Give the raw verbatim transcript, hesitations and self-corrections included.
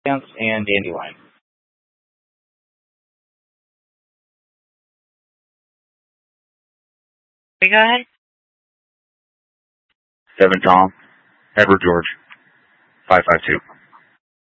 Dance and Dandelion. We go ahead. Seven Tom, Edward George, five five two.